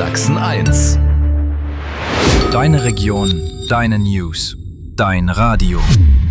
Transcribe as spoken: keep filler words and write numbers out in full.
Sachsen eins. Deine Region, deine News, dein Radio.